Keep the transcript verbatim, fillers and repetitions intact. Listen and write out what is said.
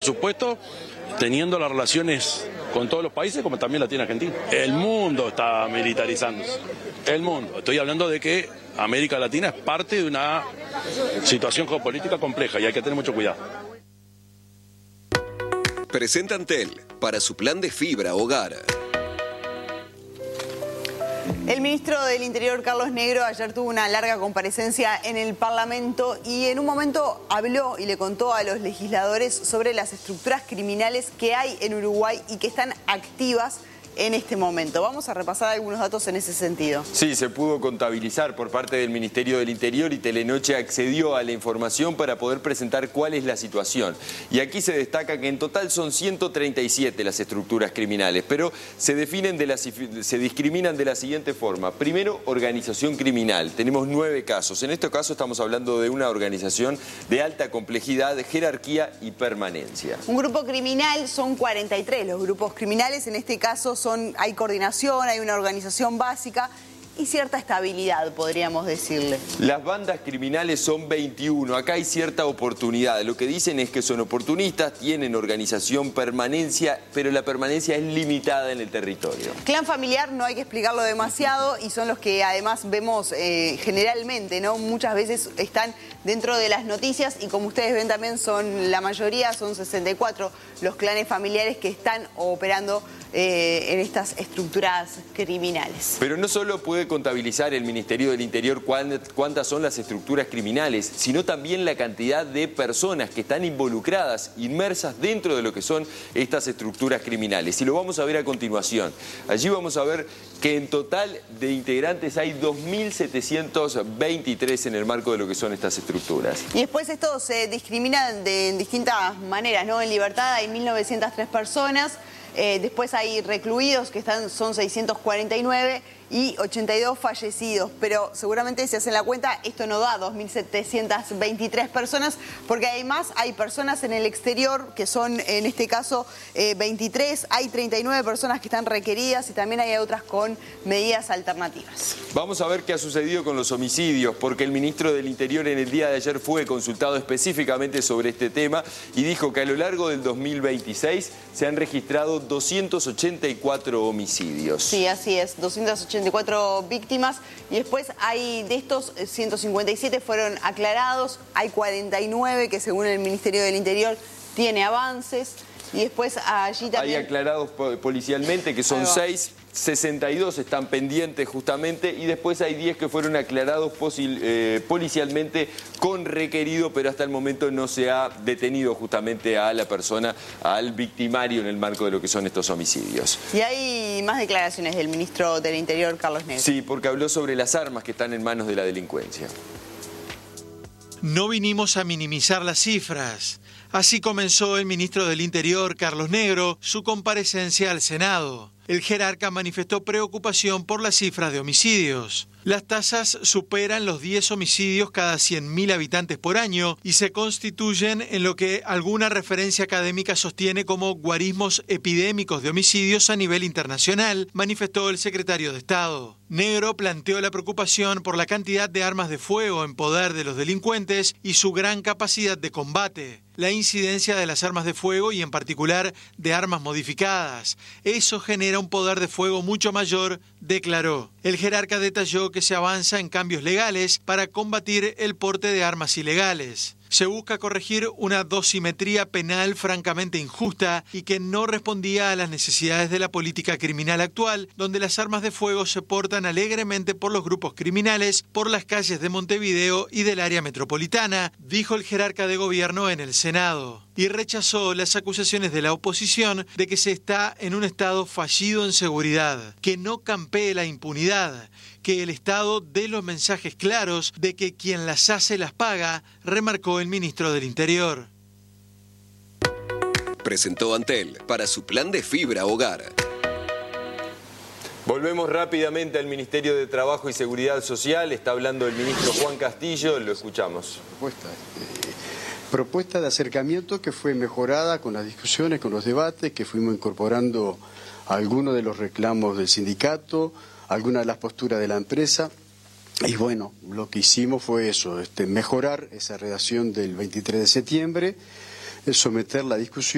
supuesto, teniendo las relaciones con todos los países como también la tiene Argentina. El mundo está militarizándose, el mundo. Estoy hablando de que América Latina es parte de una situación geopolítica compleja y hay que tener mucho cuidado. Presenta Antel para su plan de fibra hogar. El ministro del Interior, Carlos Negro, ayer tuvo una larga comparecencia en el Parlamento y en un momento habló y le contó a los legisladores sobre las estructuras criminales que hay en Uruguay y que están activas en este momento. Vamos a repasar algunos datos en ese sentido. Sí, se pudo contabilizar por parte del Ministerio del Interior y Telenoche accedió a la información para poder presentar cuál es la situación. Y aquí se destaca que en total son ciento treinta y siete las estructuras criminales, pero se definen de la, se discriminan de la siguiente forma. Primero, organización criminal. Tenemos nueve casos. En este caso estamos hablando de una organización de alta complejidad, jerarquía y permanencia. Un grupo criminal son cuarenta y tres. Los grupos criminales en este caso son Son, hay coordinación, hay una organización básica y cierta estabilidad, podríamos decirle. Las bandas criminales son veintiuno, acá hay cierta oportunidad. Lo que dicen es que son oportunistas, tienen organización, permanencia, pero la permanencia es limitada en el territorio. Clan familiar no hay que explicarlo demasiado y son los que además vemos eh, generalmente, ¿no? Muchas veces están dentro de las noticias y como ustedes ven también son la mayoría, son sesenta y cuatro los clanes familiares que están operando eh, en estas estructuras criminales. Pero no solo puede contabilizar el Ministerio del Interior cuántas son las estructuras criminales, sino también la cantidad de personas que están involucradas, inmersas dentro de lo que son estas estructuras criminales. Y lo vamos a ver a continuación. Allí vamos a ver que en total de integrantes hay dos mil setecientos veintitrés en el marco de lo que son estas estructuras. Y después esto se discrimina de en distintas maneras, ¿no? En libertad hay mil novecientas tres personas, eh, después hay recluidos que están, son seiscientos cuarenta y nueve y ochenta y dos fallecidos, pero seguramente si hacen la cuenta esto no da dos mil setecientas veintitrés personas porque además hay personas en el exterior que son en este caso eh, veintitrés, hay treinta y nueve personas que están requeridas y también hay otras con medidas alternativas. Vamos a ver qué ha sucedido con los homicidios porque el ministro del Interior en el día de ayer fue consultado específicamente sobre este tema y dijo que a lo largo del dos mil veintiséis se han registrado doscientos ochenta y cuatro homicidios. Sí, así es, doscientas ochenta y cuatro víctimas y después hay de estos ciento cincuenta y siete fueron aclarados, hay cuarenta y nueve que según el Ministerio del Interior tiene avances y después allí también... Hay aclarados policialmente que son seis, sesenta y dos están pendientes justamente y después hay diez que fueron aclarados eh, policialmente con requerido, pero hasta el momento no se ha detenido justamente a la persona, al victimario en el marco de lo que son estos homicidios. Y hay más declaraciones del ministro del Interior, Carlos Negro. Sí, porque habló sobre las armas que están en manos de la delincuencia. No vinimos a minimizar las cifras. Así comenzó el ministro del Interior, Carlos Negro, su comparecencia al Senado. El jerarca manifestó preocupación por las cifras de homicidios. Las tasas superan los diez homicidios cada cien mil habitantes por año y se constituyen en lo que alguna referencia académica sostiene como guarismos epidémicos de homicidios a nivel internacional, manifestó el secretario de Estado. Negro planteó la preocupación por la cantidad de armas de fuego en poder de los delincuentes y su gran capacidad de combate. La incidencia de las armas de fuego y en particular de armas modificadas. Eso genera un poder de fuego mucho mayor, declaró. El jerarca detalló que se avanza en cambios legales para combatir el porte de armas ilegales. Se busca corregir una dosimetría penal francamente injusta y que no respondía a las necesidades de la política criminal actual, donde las armas de fuego se portan alegremente por los grupos criminales por las calles de Montevideo y del área metropolitana, dijo el jerarca de gobierno en el Senado. Y rechazó las acusaciones de la oposición de que se está en un estado fallido en seguridad, que no campee la impunidad, que el Estado dé los mensajes claros de que quien las hace las paga, remarcó el ministro del Interior. Presentó Antel para su plan de fibra hogar. Volvemos rápidamente al Ministerio de Trabajo y Seguridad Social. Está hablando el ministro Juan Castillo, lo escuchamos. Propuesta, eh, propuesta de acercamiento que fue mejorada con las discusiones, con los debates, que fuimos incorporando algunos de los reclamos del sindicato, algunas de las posturas de la empresa. Y bueno, lo que hicimos fue eso, este, mejorar esa redacción del veintitrés de septiembre, someter la discusión.